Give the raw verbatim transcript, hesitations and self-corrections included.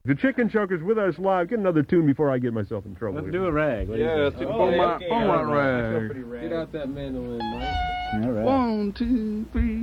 The Chicken Chunkers with us live. Get another tune before I get myself in trouble. Let's here. do a rag. What Yeah, do you oh, think? Beaumont, okay, Beaumont right. rag. Get out that mandolin, Mike. All right. One, two, three.